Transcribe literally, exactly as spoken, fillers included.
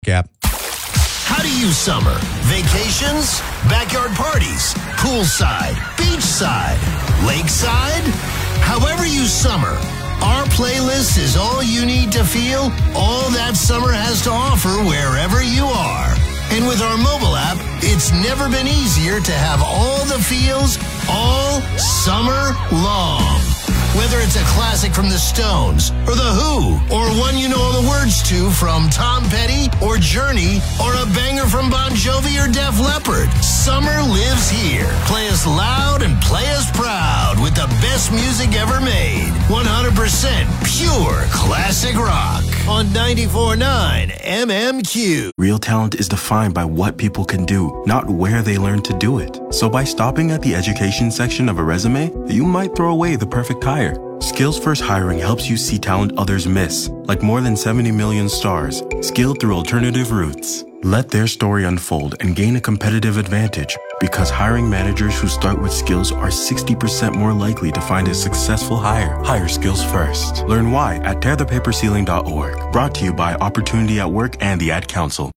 app. How do you summer? Vacations? Backyard parties? Poolside? Beachside? Lakeside? However you summer, our playlist is all you need to feel all that summer has to offer wherever you are. And with our mobile app, it's never been easier to have all the feels all summer long. Whether it's a classic from the Stones, or The Who, or one you know all the words to from Tom Petty, or Journey, or a banger from Bon Jovi or Def Leppard, summer lives here. Play us loud and play us proud with the best music ever made. one hundred percent pure classic rock on ninety-four point nine M M Q. Real talent is defined by what people can do, not where they learn to do it. So by stopping at the education section of a resume, you might throw away the perfect hire. Skills First Hiring helps you see talent others miss, like more than seventy million stars, skilled through alternative routes. Let their story unfold and gain a competitive advantage, because hiring managers who start with skills are sixty percent more likely to find a successful hire. Hire skills first. Learn why at tear the paper ceiling dot org. Brought to you by Opportunity at Work and the Ad Council.